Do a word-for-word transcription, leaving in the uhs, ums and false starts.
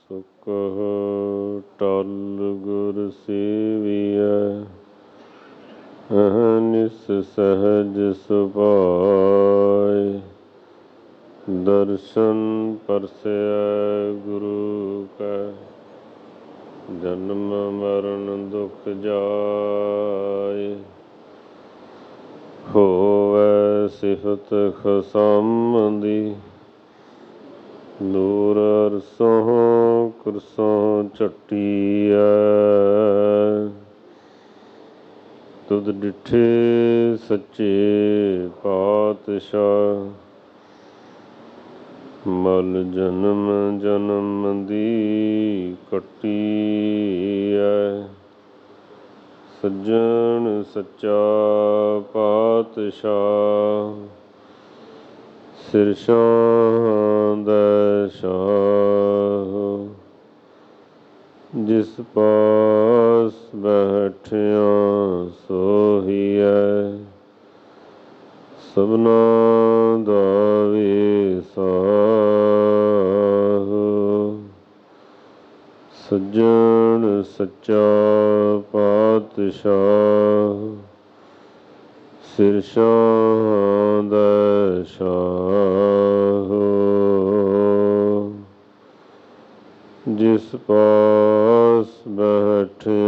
ਸੁਕਹੁ ਟਲ ਗੁਰ ਸੇਵੀਐ, ਅਹਨਿਸ ਸਹਜ ਸੁਭਾਇ। ਦਰਸ਼ਨ ਪਰਸੈ ਗੁਰੂ ਕੈ, ਜਨਮ ਮਰਨ ਦੁਖ ਜਾਇ। ਹੋਵੈ ਸਿਫਤ ਖਸਮ ਦੀ, ਦੂਰ ਅਰਸੋਂ ਕੁਰਸੋਂ ਝਟੀਐ। ਤੁਧ ਡਿਠੇ ਸੱਚੇ ਪਾਤਸ਼ਾਹ, ਮਲ ਜਨਮ ਜਨਮ ਦੀ ਕੱਟੀਐ। ਸੱਜਣ ਸੱਚਾ ਪਾਤਸ਼ਾਹ, ਸਿਰ ਸ਼ਾਹ ਦੈ ਸ਼ਾਹ। ਜਿਸ ਪਾਸ ਬੈਠਿਆ ਸੋਹੀਐ, ਸਭਨਾ ਦਾ ਵੇਸਾਹ। ਸੱਜਣ ਸੱਚਾ ਪਾਤਸ਼ਾਹ, ਸਿਰ ਸ਼ਾਹ ਦੈ ਸ਼ਾਹ। ਜਿਸ ਪਾਸ ਬੈਠਿਆ